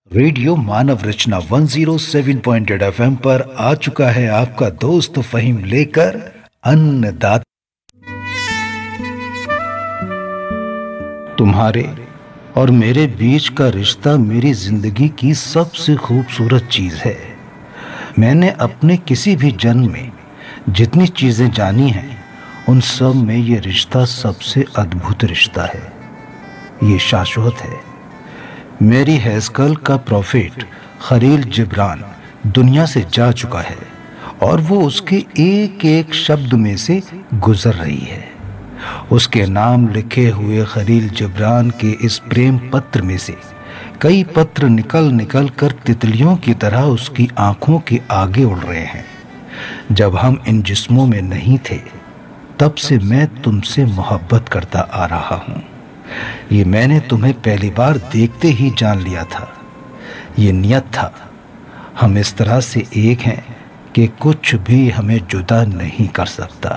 Radio मानव रचना 107.8 FM पर आ चुका है आपका दोस्त फहीम लेकर अन्नदाता। तुम्हारे और मेरे बीच का रिश्ता मेरी जिंदगी की सबसे खूबसूरत चीज है। मैंने अपने किसी भी जन्म में जितनी चीजें जानी हैं, उन सब में ये रिश्ता सबसे अद्भुत रिश्ता है। ये शाश्वत है। मेरी हैस्कल का प्रॉफिट खलील जिब्रान दुनिया से जा चुका है और वो उसके एक एक शब्द में से गुजर रही है। उसके नाम लिखे हुए खलील जिब्रान के इस प्रेम पत्र में से कई पत्र निकल निकल कर तितलियों की तरह उसकी आंखों के आगे उड़ रहे हैं। जब हम इन जिस्मों में नहीं थे, तब से मैं तुमसे मोहब्बत करता आ रहा हूं। ये मैंने तुम्हें पहली बार देखते ही जान लिया था। ये नियत था। हम इस तरह से एक हैं कि कुछ भी हमें जुदा नहीं कर सकता।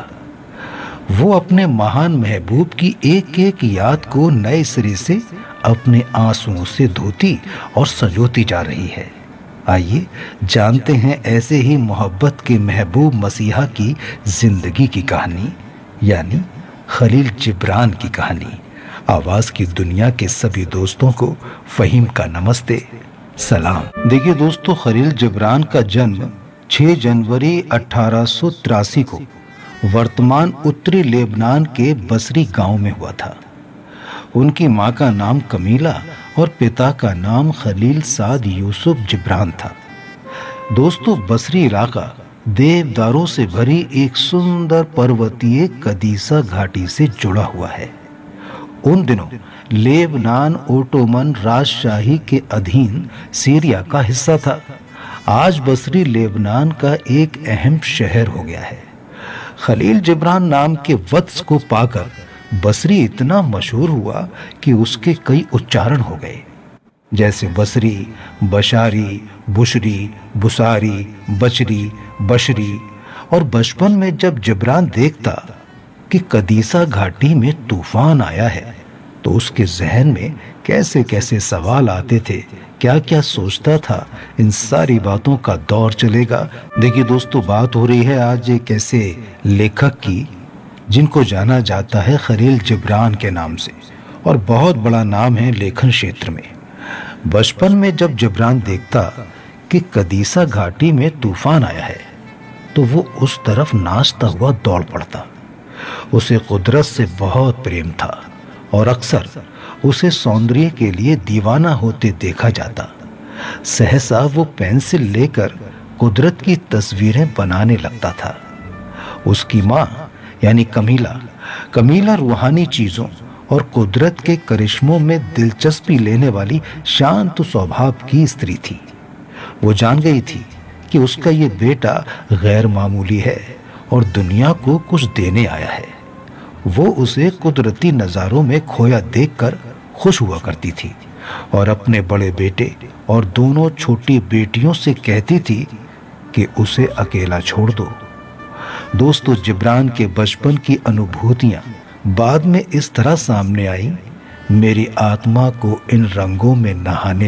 वो अपने महान महबूब की एक एक याद को नए सिरे से अपने आंसुओं से धोती और संजोती जा रही है। आइए जानते हैं ऐसे ही मोहब्बत के महबूब मसीहा की जिंदगी की कहानी, यानी खलील जिब्रान की कहानी। आवाज की दुनिया के सभी दोस्तों को फहीम का नमस्ते, सलाम। देखिए दोस्तों, खलील जिब्रान का जन्म 6 जनवरी 1883 को वर्तमान उत्तरी लेबनान के बसरी गांव में हुआ था। उनकी मां का नाम कमीला और पिता का नाम खलील साद यूसुफ जिब्रान था। दोस्तों, बसरी इलाका देवदारों से भरी एक सुंदर पर्वतीय कदीसा घाटी से जुड़ा हुआ है। उन दिनों लेबनान ओटोमन राजशाही के अधीन सीरिया का हिस्सा था। आज बसरी लेबनान का एक अहम शहर हो गया है। खलील जिब्रान नाम के वत्स को पाकर बसरी इतना मशहूर हुआ कि उसके कई उच्चारण हो गए, जैसे बसरी, बशारी, बुशरी, बुसारी, बचरी, बशरी। और बचपन में जब जिब्रान देखता कि कदीसा घाटी में तूफान आया है, तो उसके जहन में कैसे कैसे सवाल आते थे, क्या क्या सोचता था, इन सारी बातों का दौर चलेगा। देखिए दोस्तों, बात हो रही है आज एक ऐसे लेखक की जिनको जाना जाता है खलील जिब्रान के नाम से, और बहुत बड़ा नाम है लेखन क्षेत्र में। बचपन में जब जिब्रान देखता कि कदीसा घाटी में तूफान आया है, तो वो उस तरफ नाचता हुआ दौड़ पड़ता। उसे कुदरत से बहुत प्रेम था और अक्सर उसे सौंदर्य के लिए दीवाना होते देखा जाता। सहसा वो पेंसिल लेकर कुदरत की तस्वीरें बनाने लगता था। उसकी माँ यानी कमीला रूहानी चीजों और कुदरत के करिश्मों में दिलचस्पी लेने वाली शांत स्वभाव की स्त्री थी। वो जान गई थी कि उसका ये बेटा गैर मामूली है और दुनिया को कुछ देने आया है। वो उसे कुदरती नज़ारों में खोया देखकर खुश हुआ करती थी और अपने बड़े बेटे और दोनों छोटी बेटियों से कहती थी कि उसे अकेला छोड़ दो। दोस्तों, जिब्रान के बचपन की अनुभूतियां बाद में इस तरह सामने आई, मेरी आत्मा को इन रंगों में नहाने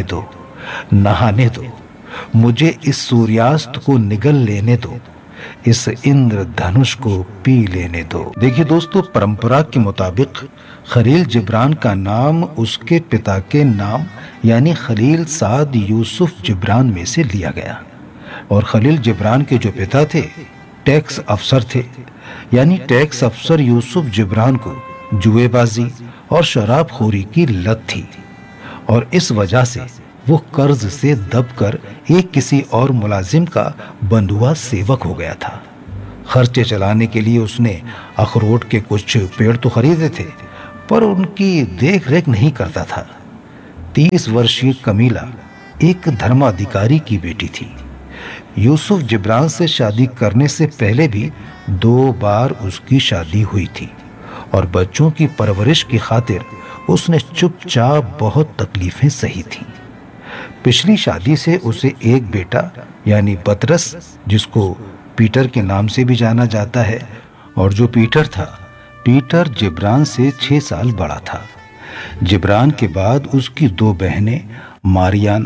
दो, मुझे इस सूर्यास्त को निगल लेने दो, इस इंद्रधनुष को पी लेने दो। देखिए दोस्तों, परंपरा के मुताबिक खलील जिब्रान का नाम उसके पिता के नाम यानी खलील साद यूसुफ जिब्रान में से लिया गया। और खलील जिब्रान के जो पिता थे टैक्स अफसर थे, यानी टैक्स अफसर यूसुफ जिब्रान को जुएबाजी और शराबखोरी की लत थी और इस वजह से वो कर्ज से दबकर एक किसी और मुलाजिम का बंधुआ सेवक हो गया था। खर्चे चलाने के लिए उसने अखरोट के कुछ पेड़ तो खरीदे थे, पर उनकी देख रेख नहीं करता था। 30 वर्षीय कमीला एक धर्माधिकारी की बेटी थी। यूसुफ जिब्रान से शादी करने से पहले भी 2 बार उसकी शादी हुई थी और बच्चों की परवरिश की खातिर उसने चुपचाप बहुत तकलीफें सही थीं। पिछली शादी से उसे एक बेटा यानी बतरस, जिसको पीटर के नाम से भी जाना जाता है, और जो पीटर जिब्रान से 6 साल बड़ा था। जिब्रान के बाद उसकी 2 बहनें मारियाना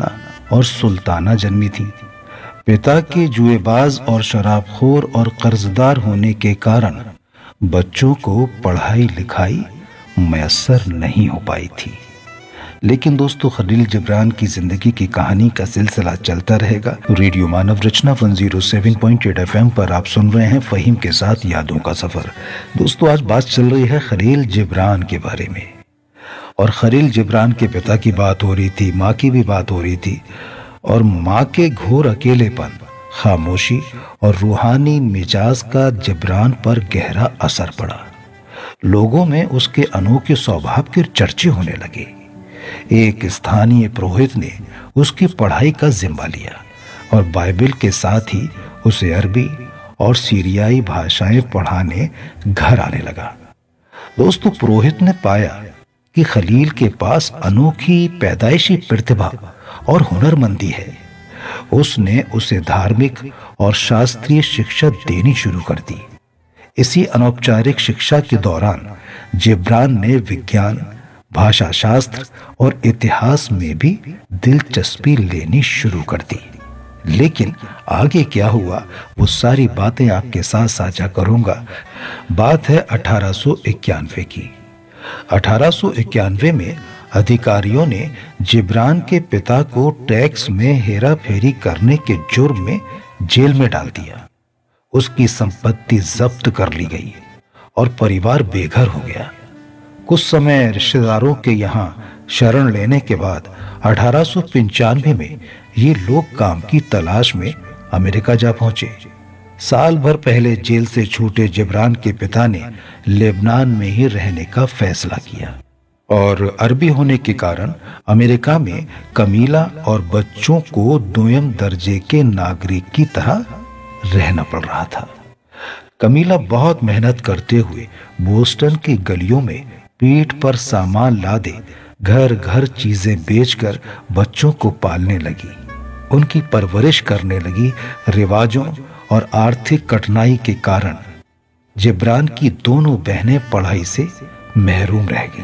और सुल्ताना जन्मी थी। पिता के जुएबाज और शराबखोर और कर्जदार होने के कारण बच्चों को पढ़ाई लिखाई मयस्सर नहीं हो पाई थी। लेकिन दोस्तों, खलील जिब्रान की जिंदगी की कहानी का सिलसिला चलता रहेगा। रेडियो मानव रचना 107.8 FM पर आप सुन रहे हैं फहीम के साथ यादों का सफर। दोस्तों, आज बात चल रही है खलील जिब्रान के बारे में। और खलील जिब्रान के पिता की बात हो रही थी, माँ की भी बात हो रही थी। और माँ के घोर अकेलेपन, खामोशी और रूहानी मिजाज का जिब्रान पर गहरा असर पड़ा। लोगों में उसके अनोखे स्वभाव के चर्चे होने लगे। एक स्थानीय पुरोहित ने उसकी पढ़ाई का जिम्मा लिया और बाइबल के साथ ही उसे अरबी और सीरियाई भाषाएं पढ़ाने घर आने लगा। दोस्तों, पुरोहित ने पाया कि खलील के पास अनोखी पैदाइशी प्रतिभा और हुनरमंदी है। उसने उसे धार्मिक और शास्त्रीय शिक्षा देनी शुरू कर दी। इसी अनौपचारिक शिक्षा के दौरान जिब्रान ने विज्ञान, भाषा शास्त्र और इतिहास में भी दिलचस्पी लेनी शुरू कर दी। लेकिन आगे क्या हुआ, वो सारी बातें आपके साथ साझा करूंगा। बात है 1891 की। 1891 में अधिकारियों ने जिब्रान के पिता को टैक्स में हेरा फेरी करने के जुर्म में जेल में डाल दिया। उसकी संपत्ति जब्त कर ली गई और परिवार बेघर हो गया। कुछ समय रिश्तेदारों के यहाँ शरण लेने के बाद 1895 में ये लोग काम की तलाश में अमेरिका जा पहुंचे। साल भर पहले जेल से छूटे जिब्रान के पिता ने लेबनान में ही रहने का फैसला किया और अरबी होने के कारण अमेरिका में कमीला और बच्चों को दोयम दर्जे के नागरिक की तरह रहना पड़ रहा था। कमीला बहुत मेहनत करते हुए बोस्टन की गलियों में पीठ पर सामान लादे घर घर चीजें बेचकर बच्चों को पालने लगी, उनकी परवरिश करने लगी। रिवाजों और आर्थिक कठिनाई के कारण जिब्रान की दोनों बहनें पढ़ाई से महरूम रह गईं,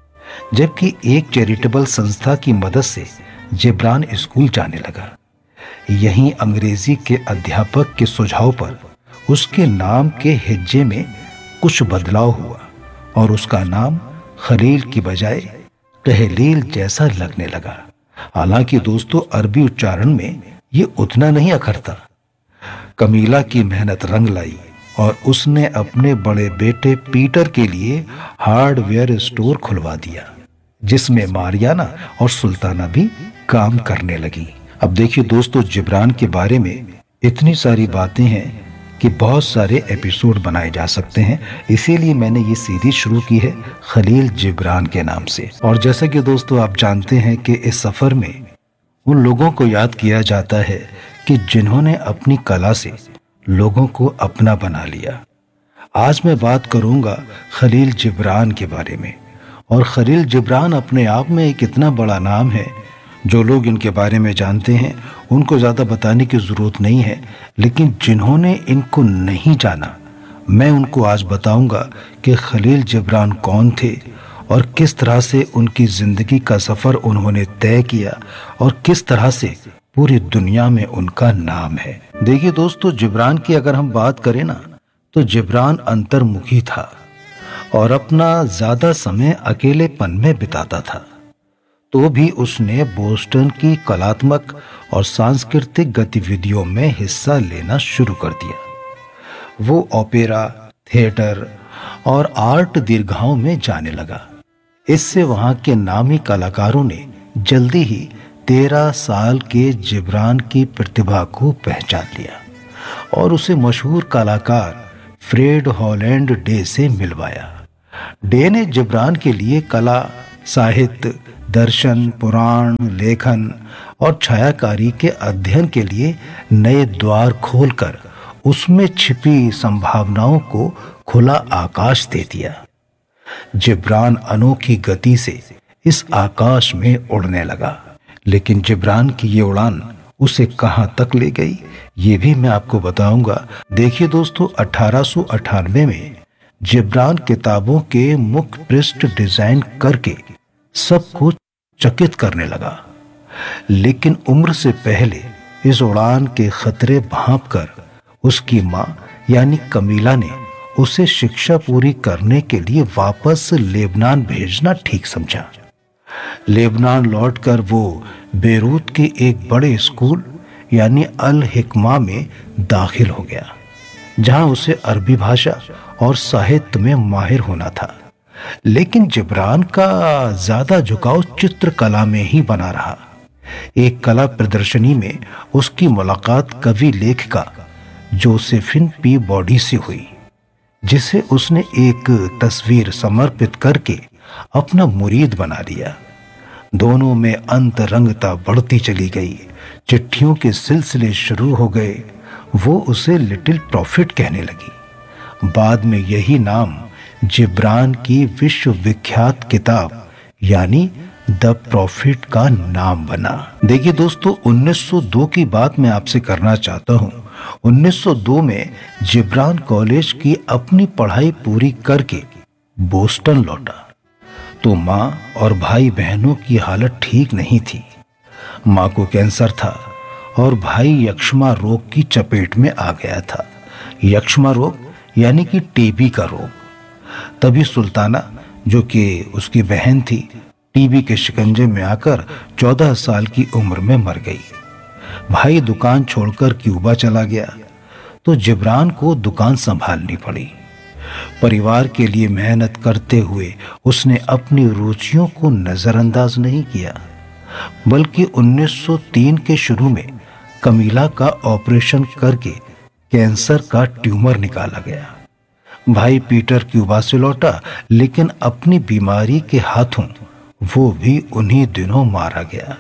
जबकि एक चैरिटेबल संस्था की मदद से जिब्रान स्कूल जाने लगा। यहीं अंग्रेजी के अध्यापक के सुझाव पर उसके नाम के हिज्जे में कुछ बदलाव हुआ और उसका नाम खलील की बजाय तहलील जैसा लगने लगा। हालांकि दोस्तों, अरबी उच्चारण में ये उतना नहीं अखरता। कमीला की मेहनत रंग लाई और उसने अपने बड़े बेटे पीटर के लिए हार्डवेयर स्टोर खुलवा दिया, जिसमें मारियाना और सुल्ताना भी काम करने लगी। अब देखिए दोस्तों, जिब्रान के बारे में इतनी सारी बातें हैं कि बहुत सारे एपिसोड बनाए जा सकते हैं। इसीलिए मैंने ये सीरीज शुरू की है खलील जिब्रान के नाम से। और जैसा कि दोस्तों आप जानते हैं कि इस सफर में उन लोगों को याद किया जाता है कि जिन्होंने अपनी कला से लोगों को अपना बना लिया। आज मैं बात करूंगा खलील जिब्रान के बारे में। और खलील जिब्रान अपने आप में एक इतना बड़ा नाम है, जो लोग इनके बारे में जानते हैं उनको ज़्यादा बताने की ज़रूरत नहीं है। लेकिन जिन्होंने इनको नहीं जाना, मैं उनको आज बताऊंगा कि खलील जिब्रान कौन थे और किस तरह से उनकी ज़िंदगी का सफ़र उन्होंने तय किया और किस तरह से पूरी दुनिया में उनका नाम है। देखिए दोस्तों, जिब्रान की अगर हम बात करें ना, तो जिब्रान अंतर्मुखी था और अपना ज़्यादा समय अकेलेपन में बिताता था। तो भी उसने बोस्टन की कलात्मक और सांस्कृतिक गतिविधियों में हिस्सा लेना शुरू कर दिया। वो ओपेरा, थिएटर और आर्ट दीर्घाओं में जाने लगा। इससे वहां के नामी कलाकारों ने जल्दी ही 13 साल के जिब्रान की प्रतिभा को पहचान लिया और उसे मशहूर कलाकार फ्रेड हॉलैंड डे से मिलवाया। डे ने जिब्रान के लिए कला, साहित्य, दर्शन, पुराण, लेखन और छायाकारी के अध्ययन के लिए नए द्वार खोलकर उसमें छिपी संभावनाओं को खुला आकाश दे दिया। जिब्रान अनोखी गति से इस आकाश में उड़ने लगा। लेकिन जिब्रान की ये उड़ान उसे कहां तक ले गई, ये भी मैं आपको बताऊंगा। देखिए दोस्तों, 1898 में जिब्रान किताबों के मुख्य पृष्ठ डिजाइन करके सबको चकित करने लगा। लेकिन उम्र से पहले इस उड़ान के खतरे भांपकर उसकी मां यानी कमीला ने उसे शिक्षा पूरी करने के लिए वापस लेबनान भेजना ठीक समझा। लेबनान लौटकर वो बेरूत के एक बड़े स्कूल यानी अल हिकमा में दाखिल हो गया, जहां उसे अरबी भाषा और साहित्य में माहिर होना था। लेकिन जिब्रान का ज्यादा झुकाव चित्रकला में ही बना रहा। एक कला प्रदर्शनी में उसकी मुलाकात कवि लेखिका जोसेफिन पीबॉडी से हुई, जिसे उसने एक तस्वीर समर्पित करके अपना मुरीद बना लिया। दोनों में अंतरंगता बढ़ती चली गई। चिट्ठियों के सिलसिले शुरू हो गए। वो उसे लिटिल प्रॉफिट कहने लगी। बाद में यही नाम जिब्रान की विश्वविख्यात किताब यानी द प्रॉफिट का नाम बना। देखिए दोस्तों, 1902 की बात मैं आपसे करना चाहता हूँ। 1902 में जिब्रान कॉलेज की अपनी पढ़ाई पूरी करके बोस्टन लौटा तो माँ और भाई बहनों की हालत ठीक नहीं थी। माँ को कैंसर था और भाई यक्ष्मा रोग की चपेट में आ गया था। यक्ष्मा रोग यानी कि टीबी का रोग। तभी सुल्ताना, जो कि उसकी बहन थी, टीबी के शिकंजे में आकर 14 साल की उम्र में मर गई। भाई दुकान छोड़कर क्यूबा चला गया तो जिब्रान को दुकान संभालनी पड़ी। परिवार के लिए मेहनत करते हुए उसने अपनी रुचियों को नजरअंदाज नहीं किया, बल्कि 1903 के शुरू में कमीला का ऑपरेशन करके कैंसर का ट्यूमर निकाला गया। भाई पीटर क्यूबा से लौटा, लेकिन अपनी बीमारी के हाथों वो भी उन्हीं दिनों मारा गया।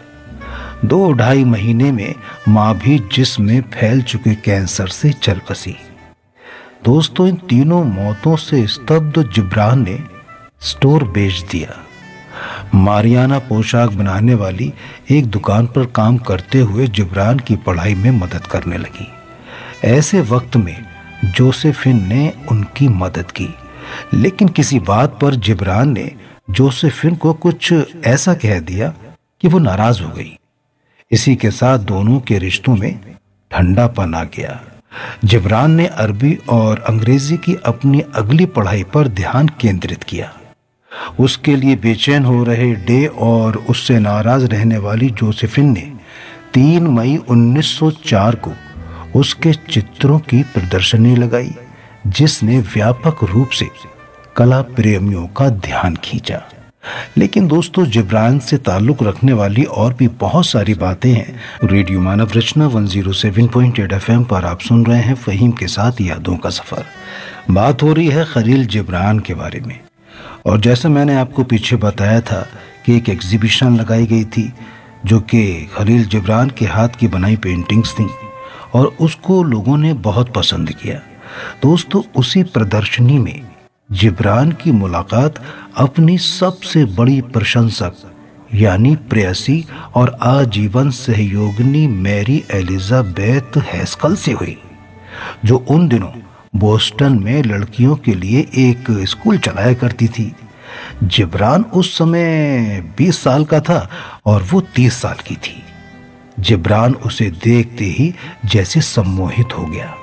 2-2.5 महीने में मां भी जिस्म में फैल चुके कैंसर से चल बसी। दोस्तों, इन तीनों मौतों से स्तब्ध जिब्रान ने स्टोर बेच दिया। मारियाना पोशाक बनाने वाली एक दुकान पर काम करते हुए जिब्रान की पढ़ाई में मदद करने लगी। ऐसे वक्त में जोसेफिन ने उनकी मदद की, लेकिन किसी बात पर जिब्रान ने जोसेफिन को कुछ ऐसा कह दिया कि वो नाराज हो गई। इसी के साथ दोनों के रिश्तों में ठंडापन आ गया। जिब्रान ने अरबी और अंग्रेजी की अपनी अगली पढ़ाई पर ध्यान केंद्रित किया। उसके लिए बेचैन हो रहे डे और उससे नाराज रहने वाली जोसेफिन ने 3 मई 1904 को उसके चित्रों की प्रदर्शनी लगाई, जिसने व्यापक रूप से कला प्रेमियों का ध्यान खींचा। लेकिन दोस्तों, जिब्रान से ताल्लुक रखने वाली और भी बहुत सारी बातें हैं। रेडियो मानव रचना 107.8 FM पर आप सुन रहे हैं फहीम के साथ यादों का सफर। बात हो रही है खलील जिब्रान के बारे में। और जैसा मैंने आपको पीछे बताया था कि एक एग्जीबिशन लगाई गई थी जो कि खलील जिब्रान के हाथ की बनाई पेंटिंग्स थी और उसको लोगों ने बहुत पसंद किया। दोस्तों, उसी प्रदर्शनी में जिब्रान की मुलाकात अपनी सबसे बड़ी प्रशंसक यानी प्रेयसी और आजीवन सहयोगिनी मैरी एलिजाबेथ हैस्कल से हुई, जो उन दिनों बोस्टन में लड़कियों के लिए एक स्कूल चलाया करती थी। जिब्रान उस समय 20 साल का था और वो 30 साल की थी। जिब्रान उसे देखते ही जैसे सम्मोहित हो गया।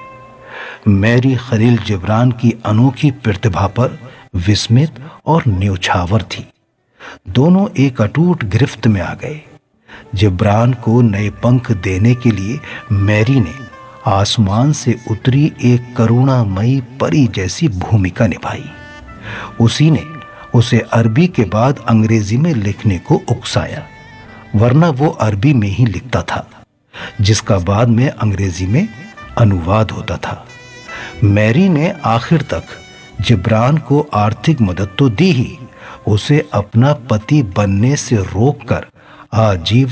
मैरी खलील जिब्रान की अनोखी प्रतिभा पर विस्मित और न्यौछावर थी। दोनों एक अटूट गिरफ्त में आ गए। जिब्रान को नए पंख देने के लिए मैरी ने आसमान से उतरी एक करुणामयी परी जैसी भूमिका निभाई। उसी ने उसे अरबी के बाद अंग्रेजी में लिखने को उकसाया, वरना वो अरबी में ही लिखता था, जिसका बाद में अंग्रेजी में अनुवाद होता था। मैरी ने आखिर तक जिब्रान को आर्थिक मदद तो दी ही, उसे अपना पति बनने से रोककर आजीवन